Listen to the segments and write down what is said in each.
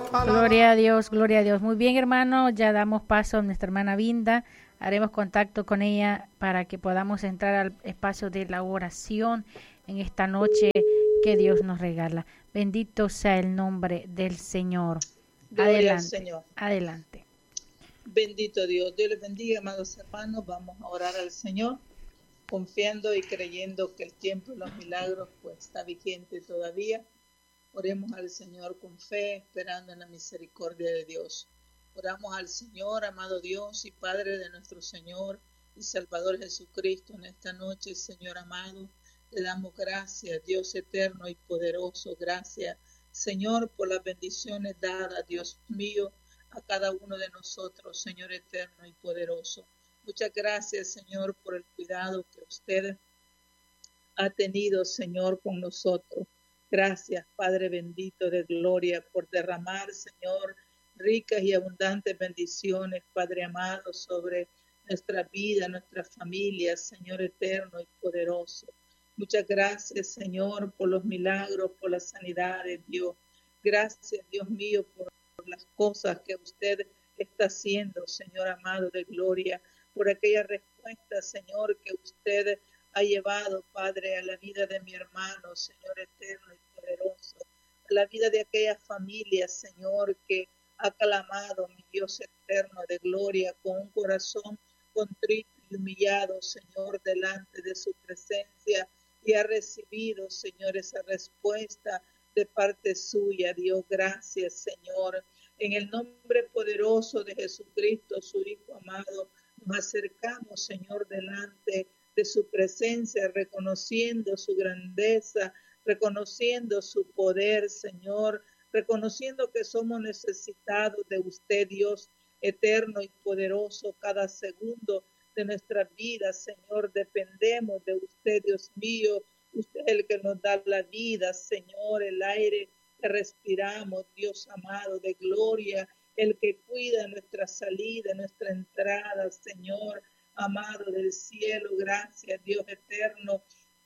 Gloria a Dios, gloria a Dios. Muy bien, hermano, ya damos paso a nuestra hermana Vinda. Haremos contacto con ella para que podamos entrar al espacio de la oración en esta noche que Dios nos regala. Bendito sea el nombre del Señor. Gloria al Adelante, Señor. adelante. Bendito Dios. Dios les bendiga, amados hermanos. Vamos a orar al Señor, confiando y creyendo que el tiempo de los milagros pues está vigente todavía. Oremos al Señor con fe, esperando en la misericordia de Dios. Oramos al Señor, amado Dios y Padre de nuestro Señor y Salvador Jesucristo, en esta noche, Señor amado. Le damos gracias, Dios eterno y poderoso. Gracias, Señor, por las bendiciones dadas, Dios mío, a cada uno de nosotros, Señor eterno y poderoso. Muchas gracias, Señor, por el cuidado que usted ha tenido, Señor, con nosotros. Gracias, Padre bendito de gloria, por derramar, Señor, ricas y abundantes bendiciones, Padre amado, sobre nuestra vida, nuestra familia, Señor eterno y poderoso. Muchas gracias, Señor, por los milagros, por la sanidad de Dios. Gracias, Dios mío, por las cosas que usted está haciendo, Señor amado de gloria, por aquella respuesta, Señor, que usted ha llevado, Padre, a la vida de mi hermano, Señor eterno y poderoso, a la vida de aquella familia, Señor, que ha clamado, mi Dios eterno de gloria, con un corazón contrito y humillado, Señor, delante de su presencia, y ha recibido, Señor, esa respuesta de parte suya. Dios, gracias, Señor. En el nombre poderoso de Jesucristo, su Hijo amado, nos acercamos, Señor, delante de su presencia, reconociendo su grandeza, reconociendo su poder, Señor, reconociendo que somos necesitados de usted, Dios eterno y poderoso, cada segundo de nuestra vida, Señor, dependemos de usted, Dios mío. Usted es el que nos da la vida, Señor, el aire que respiramos, Dios amado de gloria, el que cuida nuestra salida, nuestra entrada, Señor amado del cielo. Gracias, Dios eterno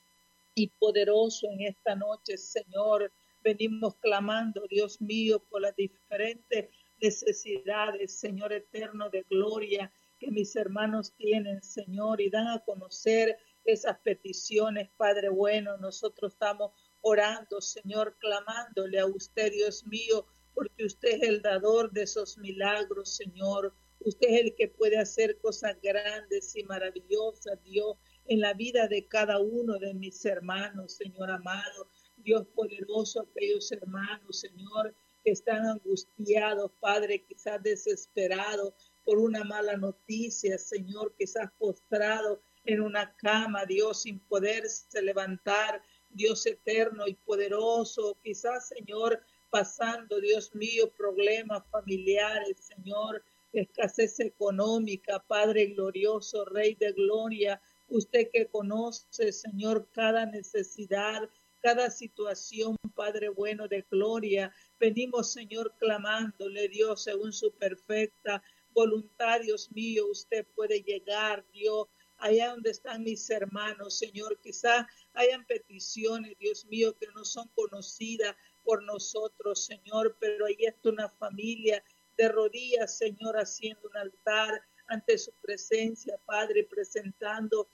y poderoso, en esta noche, Señor. Venimos clamando, Dios mío, por las diferentes necesidades, Señor eterno de gloria, que mis hermanos tienen, Señor, y dan a conocer esas peticiones, Padre bueno. Nosotros estamos orando, Señor, clamándole a usted, Dios mío, porque usted es el dador de esos milagros, Señor. Usted es el que puede hacer cosas grandes y maravillosas, Dios, en la vida de cada uno de mis hermanos, Señor amado. Dios poderoso, aquellos hermanos, Señor, que están angustiados, Padre, quizás desesperados por una mala noticia, Señor, quizás postrados en una cama, Dios, sin poderse levantar, Dios eterno y poderoso, quizás, Señor, pasando, Dios mío, problemas familiares, Señor, escasez económica, Padre glorioso, Rey de gloria, usted que conoce, Señor, cada necesidad, cada situación, Padre bueno de gloria. Venimos, Señor, clamándole, Dios, según su perfecta voluntad, Dios mío. Usted puede llegar, Dios, allá donde están mis hermanos, Señor. Quizá hayan peticiones, Dios mío, que no son conocidas por nosotros, Señor, pero ahí está una familia de rodillas, Señor, haciendo un altar ante su presencia, Padre, presentando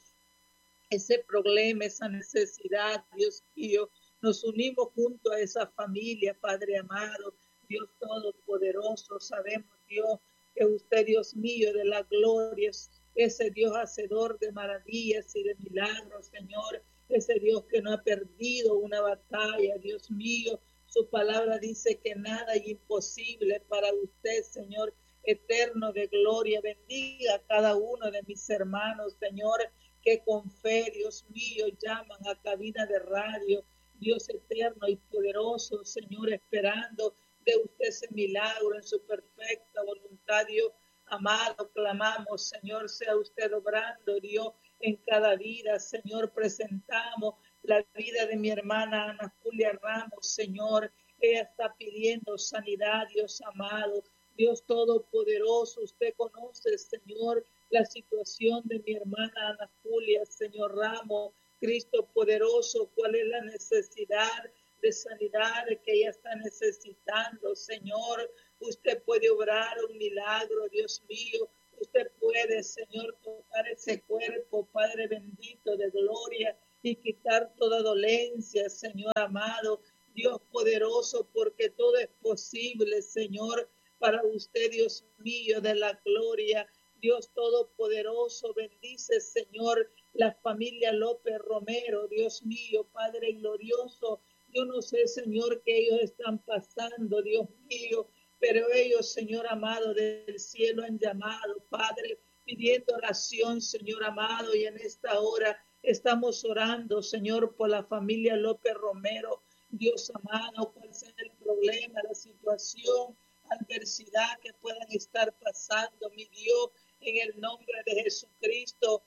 ese problema, esa necesidad, Dios mío. Nos unimos junto a esa familia, Padre amado, Dios todopoderoso. Sabemos, Dios, que usted, Dios mío, de la gloria, es ese Dios hacedor de maravillas y de milagros, Señor. Ese Dios que no ha perdido una batalla, Dios mío. Su palabra dice que nada es imposible para usted, Señor eterno de gloria. Bendiga a cada uno de mis hermanos, Señor, que con fe, Dios mío, llaman a cabina de radio, Dios eterno y poderoso, Señor, esperando de usted ese milagro en su perfecta voluntad, Dios amado. Clamamos, Señor, sea usted obrando, Dios, en cada vida, Señor. Presentamos la vida de mi hermana Ana Julia Ramos, Señor. Ella está pidiendo sanidad, Dios amado, Dios todopoderoso. Usted conoce, Señor, la situación de mi hermana Ana Julia, Señor Ramos. Cristo poderoso, cuál es la necesidad de sanidad que ella está necesitando, Señor. Usted puede obrar un milagro, Dios mío. Usted puede, Señor, tocar ese cuerpo, Padre bendito de gloria, y quitar toda dolencia, Señor amado. Dios poderoso, porque todo es posible, Señor, para usted, Dios mío, de la gloria. Dios todopoderoso, bendice, Señor, la familia López Romero, Dios mío, Padre glorioso. Yo no sé, Señor, qué ellos están pasando, Dios mío, pero ellos, Señor amado, del cielo han llamado, Padre, pidiendo oración, Señor amado, y en esta hora estamos orando, Señor, por la familia López Romero. Dios amado, cuál sea el problema, la situación, adversidad que puedan estar pasando, mi Dios, en el nombre de Jesucristo,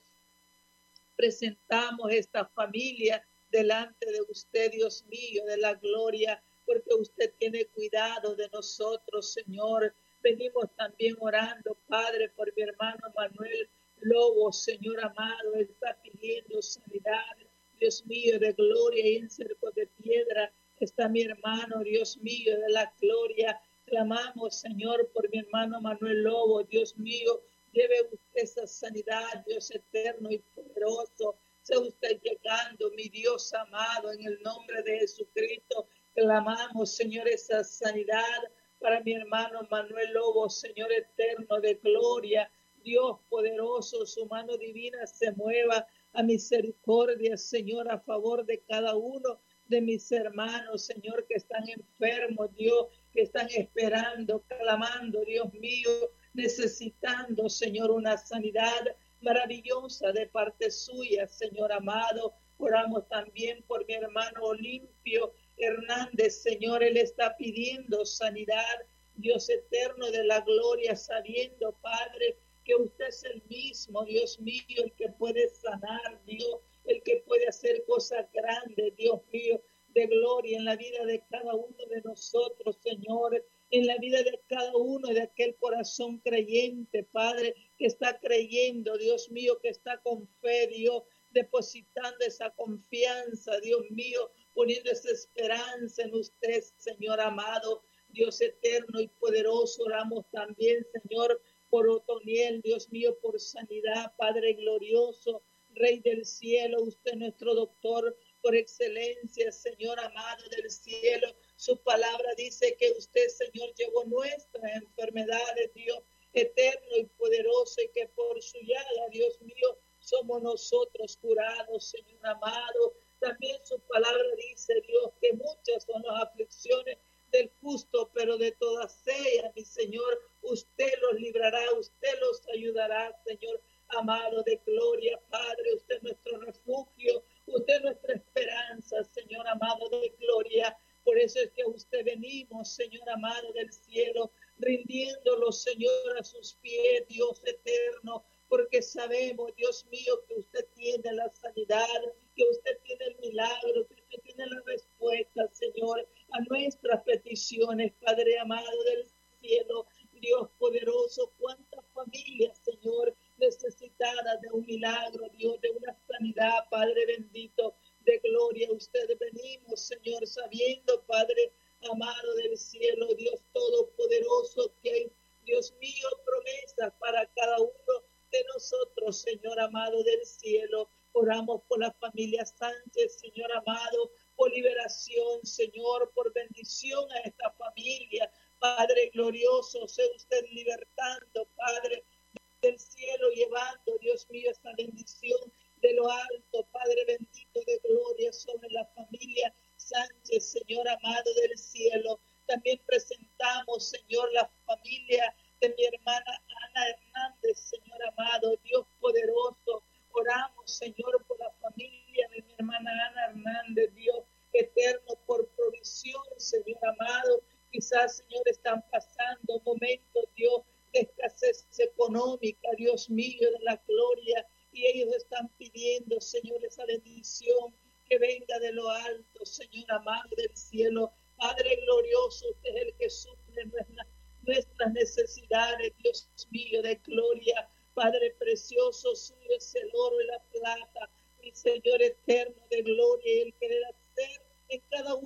presentamos esta familia delante de usted, Dios mío, de la gloria, porque usted tiene cuidado de nosotros, Señor. Venimos también orando, Padre, por mi hermano Manuel Lobo, Señor amado, él está pidiendo sanidad, Dios mío, de gloria, y en Cerco de Piedra está mi hermano, Dios mío, de la gloria. Clamamos, Señor, por mi hermano Manuel Lobo, Dios mío, lleve usted esa sanidad, Dios eterno y poderoso. Sea usted llegando, mi Dios amado, en el nombre de Jesucristo. Clamamos, Señor, esa sanidad para mi hermano Manuel Lobo, Señor eterno de gloria. Dios poderoso, su mano divina se mueva a misericordia, Señor, a favor de cada uno de mis hermanos, Señor, que están enfermos, Dios, que están esperando, clamando, Dios mío, necesitando, Señor, una sanidad maravillosa de parte suya, Señor amado. Oramos también por mi hermano Olimpio Hernández, Señor, él está pidiendo sanidad, Dios eterno de la gloria, sabiendo, Padre, que usted es el mismo, Dios mío, el que puede sanar, Dios, el que puede hacer cosas grandes, Dios mío, de gloria en la vida de cada uno de nosotros, Señor, en la vida de cada uno de aquel corazón creyente, Padre, que está creyendo, Dios mío, que está con fe, Dios, depositando esa confianza, Dios mío, poniendo esa esperanza en usted, Señor amado, Dios eterno y poderoso. Oramos también, Señor, por Otoniel, Dios mío, por sanidad, Padre glorioso, Rey del cielo, usted nuestro doctor por excelencia, Señor amado del cielo. Su palabra dice que usted, Señor, llevó nuestras enfermedades, Dios eterno y poderoso, y que por su llaga, Dios mío, somos nosotros curados, Señor amado. También su palabra dice, Dios, que muchas son las aflicciones del justo, pero de todas ellas, mi Señor, usted los librará, usted los ayudará, Señor amado de gloria, Padre. Usted es nuestro refugio, usted es nuestra esperanza, Señor amado de gloria. Por eso es que a usted venimos, Señor amado del cielo, rindiéndolo, Señor, a sus pies, Dios eterno, porque sabemos, Dios mío, que usted tiene la sanidad, que usted tiene el milagro, que usted tiene la respuesta, Señor, a nuestras peticiones, Padre amado del cielo. Dios poderoso, cuántas familias, Señor, necesitadas de un milagro, Dios, de una sanidad, Padre bendito, de gloria. Ustedes venimos, Señor, sabiendo, Padre amado del cielo, Dios todopoderoso, que hay, Dios mío, promesas para cada uno de nosotros, Señor amado del cielo. Oramos por la familia Sánchez, Señor amado, por liberación, Señor, por bendición a esta familia. Padre glorioso, sea usted libertando, Padre del cielo, llevando, Dios mío, esta bendición de lo alto, Padre bendito de gloria, sobre la familia Sánchez, Señor amado del cielo. También presentamos, Señor, la familia de mi hermana Ana Hernández, Señor amado, Dios poderoso. Oramos, Señor, por la familia de mi hermana Ana Hernández, Dios eterno, por provisión, Señor amado. Quizás, Señor, están pasando momentos, Dios, de escasez económica, Dios mío, de la gloria, y ellos están pidiendo, Señor, esa bendición que venga de lo alto, Señor amado del cielo. Padre glorioso, usted es el que suple nuestras necesidades, Dios mío, de gloria. Padre precioso, suyo es el oro y la plata, mi Señor eterno de gloria, y el querer hacer en cada uno de nosotros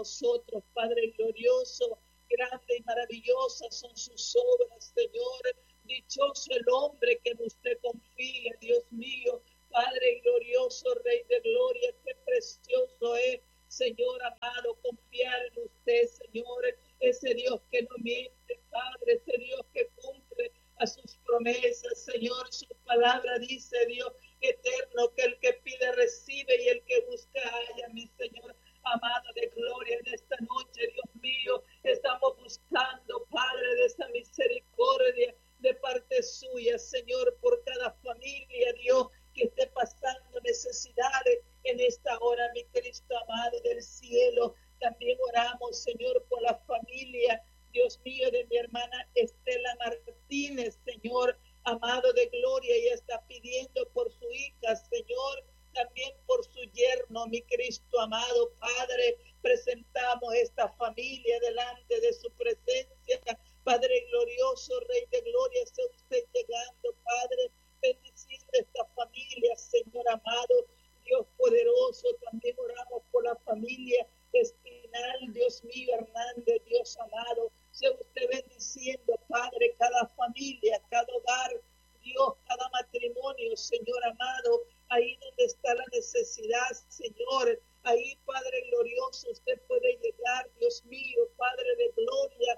nosotros, Padre glorioso. Grande y maravillosa son sus obras, Señor. Dichoso el hombre que en usted confía, Dios mío. Padre glorioso, Rey de gloria, qué precioso es, Señor amado, confiar en usted, Señor. Ese Dios que no miente, Padre, ese Dios que cumple a sus promesas, Señor. Su palabra dice, Dios eterno, que el que pide recibe y el que busca halla, mi Señor amado de gloria. En esta noche, Dios mío, estamos buscando, Padre, de esa misericordia de parte suya, Señor, por cada familia, Dios, que esté pasando necesidades en esta hora, mi Cristo amado del cielo. También oramos, Señor, por la familia, Dios mío, de mi hermana Estela Martínez, Señor amado de gloria. Ella está pidiendo por su hija, Señor, también por su yerno, mi Cristo amado. Padre, presentamos esta familia delante de su presencia. Padre glorioso, Rey de gloria, sea usted llegando, Padre, bendiciendo esta familia, Señor amado, Dios poderoso. También oramos por la familia Espinal, Dios mío, Hernández, Dios amado, sea usted bendiciendo, Padre, cada familia, cada hogar, Dios, cada matrimonio, Señor amado, ahí donde está la necesidad, Señor, ahí, Padre glorioso, usted puede llegar, Dios mío, Padre de gloria,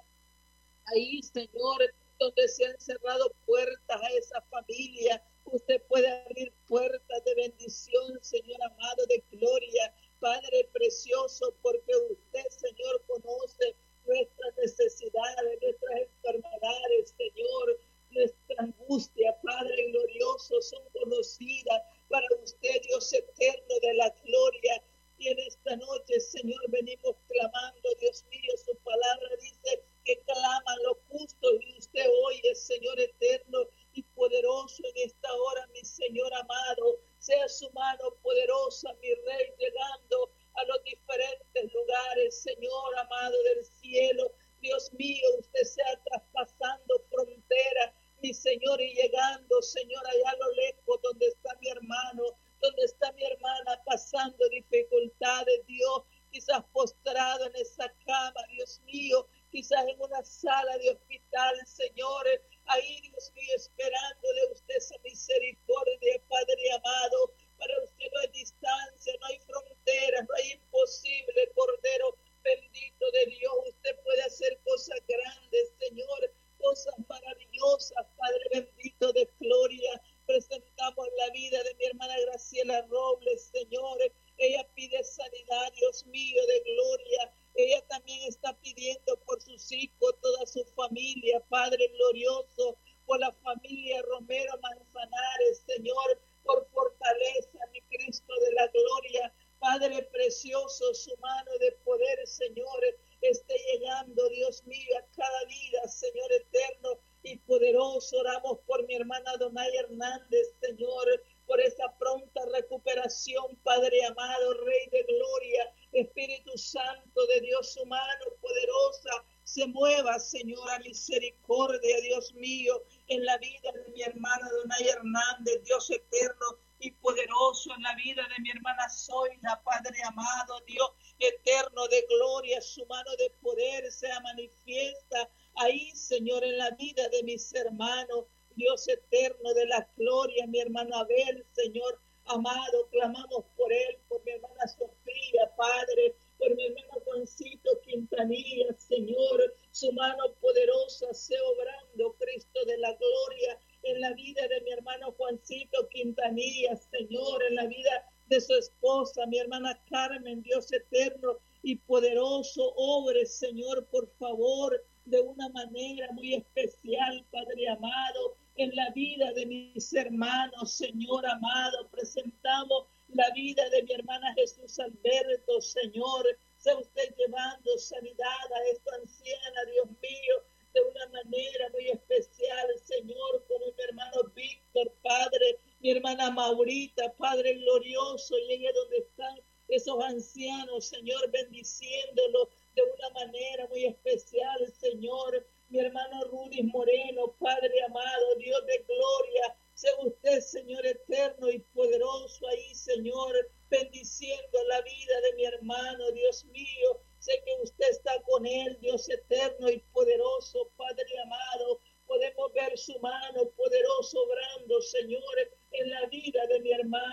ahí, Señor, donde se han cerrado puertas a esa familia, usted puede abrir puertas de bendición, Señor amado de gloria, Padre precioso, porque usted, Señor, conoce nuestras necesidades, nuestras enfermedades, Señor, nuestra angustia, Padre glorioso, son conocidas para usted, Dios eterno de la gloria. Y en esta noche, Señor, venimos clamando, Dios mío, su palabra dice que claman los justos y usted oye, Señor eterno y poderoso en esta hora, mi Señor amado. Sea su mano poderosa, mi Rey, llegando a los diferentes lugares, Señor amado del cielo. Dios mío, usted sea traspasando fronteras, mi Señor, y llegando, Señor, allá a lo lejos, donde está mi hermano, donde está mi hermana pasando dificultades, Dios, quizás postrado en esa cama, Dios mío, quizás en una sala de hospital, Señor, ahí, Dios mío, esperando de usted esa misericordia, Padre amado. Para usted no hay distancia, no hay fronteras, no hay imposible, Cordero bendito de Dios. Usted puede hacer cosas grandes, Señor, cosas maravillosas, Padre bendito de gloria. Presentamos la vida de mi hermana Graciela Robles, Señor. Ella pide sanidad, Dios mío, de gloria. Ella también está pidiendo por sus hijos, toda su familia, Padre glorioso, por la familia Romero Manzanares, Señor, por fortaleza, mi Cristo de la gloria. Padre precioso, su mano de poder, Señor, esté llegando, Dios mío, a cada vida, Señor eterno y poderoso. Oramos por mi hermana Donay Hernández, Señor, por esa pronta recuperación, Padre amado, Rey de gloria. Espíritu Santo de Dios, su mano poderosa se mueva, Señor, a misericordia, Dios mío, en la vida de mi hermana Donay Hernández, Dios eterno y poderoso, en la vida de mi hermana Zoila, Padre amado, Dios eterno de gloria, su mano de poder sea manifiesta ahí, Señor, en la vida de mis hermanos, Dios eterno de la gloria, mi hermano Abel, Señor amado, clamamos por él, por mi hermana Sofía, Padre, por mi hermano Juancito Quintanilla, Señor, su mano poderosa sea obrando, Cristo de la gloria, en la vida de mi hermano Juancito Quintanilla, Señor, en la vida de su esposa, mi hermana Carmen, Dios eterno y poderoso, obre, Señor, por favor, de una manera muy especial, Padre amado, en la vida de mis hermanos, Señor amado. Presentamos la vida de mi hermana Jesús Alberto, Señor. Sea usted llevando sanidad a esta anciana, Dios mío, de una manera muy especial, Señor, con mi hermano Víctor, Padre, mi hermana Maurita, Padre glorioso, llegue donde están esos ancianos, Señor, bendiciéndolo de una manera muy especial, Señor. Mi hermano Rudy Moreno, Padre amado, Dios de gloria, sea usted, Señor eterno y poderoso ahí, Señor, bendiciendo la vida de mi hermano, Dios mío. Sé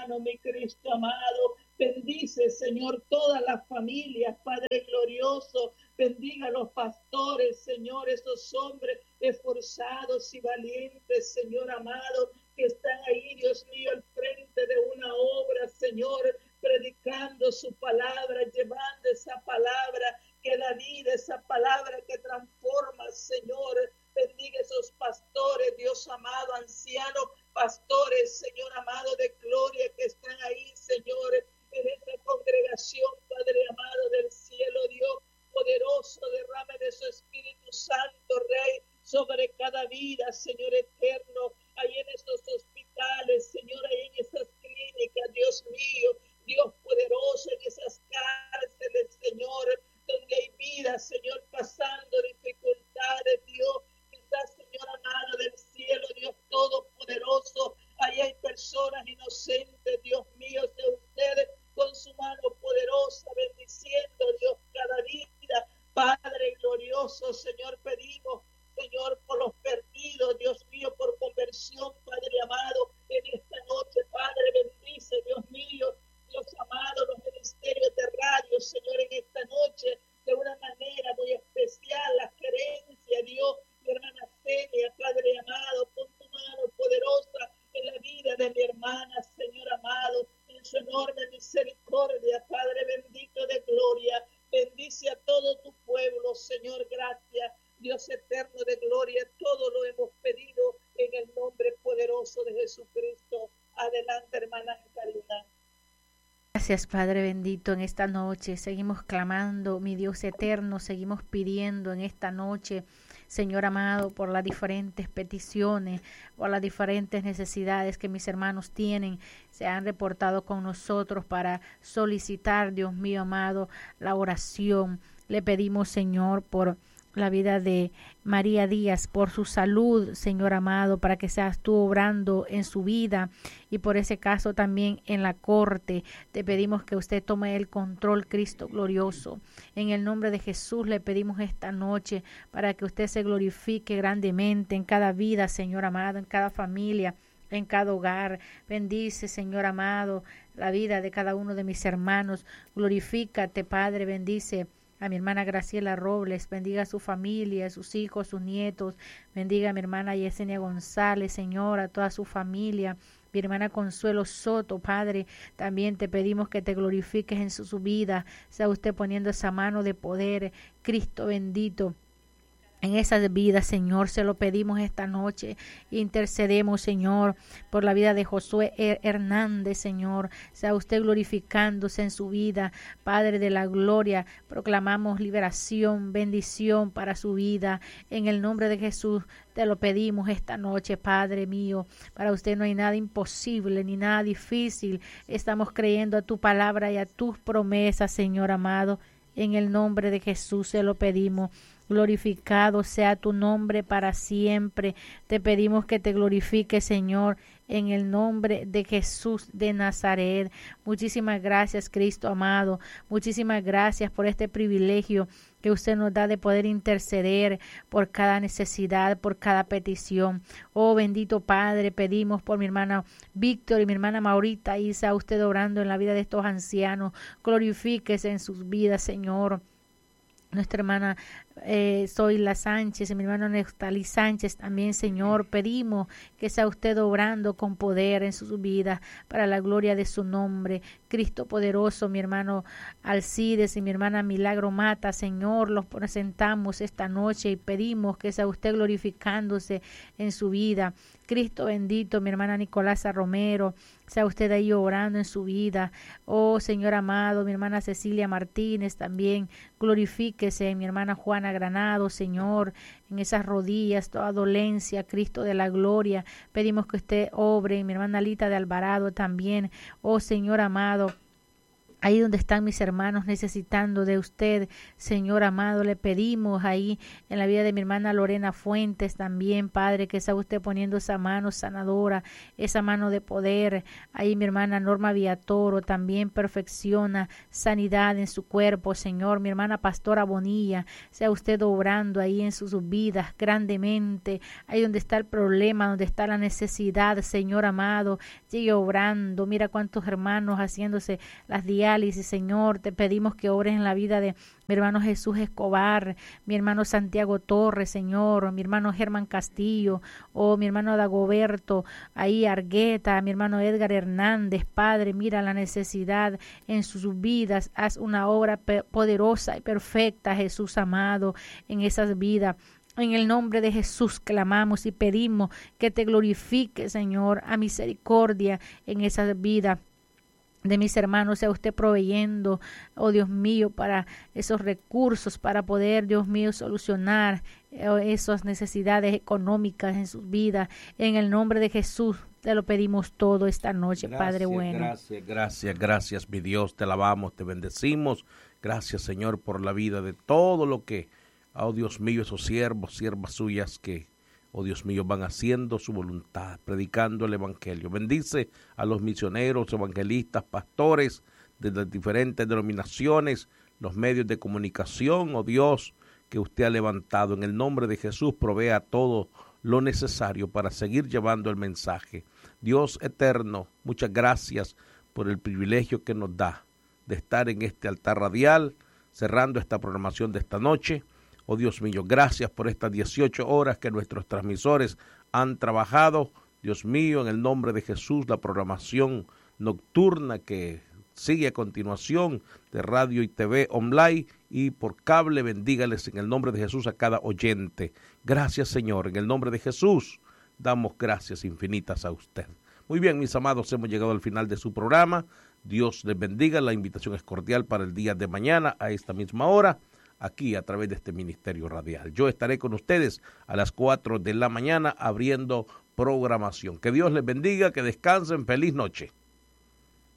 hermano, mi Cristo amado. Bendice, Señor, todas las familias, Padre glorioso. Bendiga a los pastores, Señor, esos hombres esforzados y valientes, Señor amado, que están ahí, Dios mío, al frente de una obra, Señor, predicando su palabra, llevando esa palabra que da vida, esa palabra que transforma, Señor. Bendiga esos pastores, Dios amado, ancianos, pastores, Señor amado, de gloria, que están ahí, Señor, en esta congregación, Padre amado del cielo, Dios poderoso, derrame de su Espíritu Santo, Rey, sobre cada vida, Señor eterno, ahí en esos hospitales, Señor, ahí en esas clínicas, Dios mío, Dios poderoso, en esas cárceles, Señor, donde hay vida, Señor, pasando dificultades, Dios, quizás, Señor amado del cielo, Dios todopoderoso, ahí hay personas inocentes, Dios mío, de ustedes, con su mano poderosa, bendiciendo, Dios, cada vida. Padre glorioso, Señor, pedimos, Señor, por los perdidos, Dios mío, por conversión, Padre amado, en esta noche, Padre, bendice, Dios mío, Dios amado, los ministerios de radio, Señor, en esta noche, de una manera muy especial, la querencia, Dios, mi hermana Celia, Padre amado, pon tu mano poderosa en la vida de mi hermana, Señor amado, en su enorme misericordia, Padre bendito de gloria, bendice a todo tu pueblo, Señor, gracias, Dios eterno de gloria, todo lo hemos pedido en el nombre poderoso de Jesucristo. Adelante, hermana Karina. Gracias, Padre bendito, en esta noche seguimos clamando, mi Dios eterno, seguimos pidiendo en esta noche, Señor amado, por las diferentes peticiones, por las diferentes necesidades que mis hermanos tienen, se han reportado con nosotros para solicitar, Dios mío amado, la oración. Le pedimos, Señor, por la vida de María Díaz, por su salud, Señor amado, para que seas tú obrando en su vida, y por ese caso también en la corte. Te pedimos que usted tome el control, Cristo glorioso. En el nombre de Jesús le pedimos esta noche para que usted se glorifique grandemente en cada vida, Señor amado, en cada familia, en cada hogar. Bendice, Señor amado, la vida de cada uno de mis hermanos. Glorifícate, Padre, bendice a mi hermana Graciela Robles, bendiga a su familia, a sus hijos, sus nietos, bendiga a mi hermana Yesenia González, Señor, a toda su familia, mi hermana Consuelo Soto, Padre, también te pedimos que te glorifiques en su vida, sea usted poniendo esa mano de poder, Cristo bendito, en esas vidas, Señor, se lo pedimos esta noche. Intercedemos, Señor, por la vida de Josué Hernández, Señor. Sea usted glorificándose en su vida, Padre de la gloria. Proclamamos liberación, bendición para su vida. En el nombre de Jesús te lo pedimos esta noche, Padre mío. Para usted no hay nada imposible ni nada difícil. Estamos creyendo a tu palabra y a tus promesas, Señor amado. En el nombre de Jesús se lo pedimos. Glorificado sea tu nombre para siempre. Te pedimos que te glorifiques, Señor, en el nombre de Jesús de Nazaret. Muchísimas gracias, Cristo amado. Muchísimas gracias por este privilegio que usted nos da de poder interceder por cada necesidad, por cada petición. Oh, bendito Padre, pedimos por mi hermana Víctor y mi hermana Maurita Isa, usted orando en la vida de estos ancianos. Glorifíquese en sus vidas, Señor. Nuestra hermana Zoila Sánchez y mi hermano Neftali Sánchez también, Señor, pedimos que sea usted obrando con poder en sus vidas para la gloria de su nombre. Cristo poderoso, mi hermano Alcides y mi hermana Milagro Mata, Señor, los presentamos esta noche y pedimos que sea usted glorificándose en su vida. Cristo bendito, mi hermana Nicolasa Romero, sea usted ahí orando en su vida. Oh, Señor amado, mi hermana Cecilia Martínez también, glorifíquese, mi hermana Juana Granado, Señor, en esas rodillas, toda dolencia, Cristo de la gloria, pedimos que usted obre, mi hermana Lita de Alvarado también, oh Señor amado, Ahí donde están mis hermanos necesitando de usted, Señor amado, le pedimos ahí en la vida de mi hermana Lorena Fuentes también, Padre, que está usted poniendo esa mano sanadora, esa mano de poder. Ahí mi hermana Norma Villatoro también perfecciona sanidad en su cuerpo, Señor. Mi hermana Pastora Bonilla, sea usted obrando ahí en sus vidas grandemente, ahí donde está el problema, donde está la necesidad, Señor amado, sigue obrando. Mira cuántos hermanos haciéndose las diálisis, Señor, te pedimos que obres en la vida de mi hermano Jesús Escobar, mi hermano Santiago Torres, Señor, mi hermano Germán Castillo, mi hermano Dagoberto, ahí Argueta, mi hermano Edgar Hernández, Padre, mira la necesidad en sus vidas, haz una obra poderosa y perfecta, Jesús amado, en esas vidas. En el nombre de Jesús clamamos y pedimos que te glorifique, Señor, a misericordia en esas vidas de mis hermanos, sea usted proveyendo, oh Dios mío, para esos recursos, para poder, Dios mío, solucionar esas necesidades económicas en sus vidas. En el nombre de Jesús te lo pedimos todo esta noche, gracias, Padre bueno. Gracias, mi Dios, te alabamos, te bendecimos. Gracias, Señor, por la vida de todo lo que, oh Dios mío, esos siervas suyas que, oh Dios mío, van haciendo su voluntad, predicando el evangelio. Bendice a los misioneros, evangelistas, pastores de las diferentes denominaciones, los medios de comunicación, oh Dios, que usted ha levantado. En el nombre de Jesús, provea todo lo necesario para seguir llevando el mensaje. Dios eterno, muchas gracias por el privilegio que nos da de estar en este altar radial, cerrando esta programación de esta noche. Oh Dios mío, gracias por estas 18 horas que nuestros transmisores han trabajado. Dios mío, en el nombre de Jesús, la programación nocturna que sigue a continuación de radio y TV online y por cable, bendígales en el nombre de Jesús a cada oyente. Gracias, Señor, en el nombre de Jesús damos gracias infinitas a usted. Muy bien, mis amados, hemos llegado al final de su programa. Dios les bendiga. La invitación es cordial para el día de mañana a esta misma hora, aquí a través de este ministerio radial. Yo estaré con ustedes a las 4 de la mañana abriendo programación. Que Dios les bendiga, que descansen, feliz noche.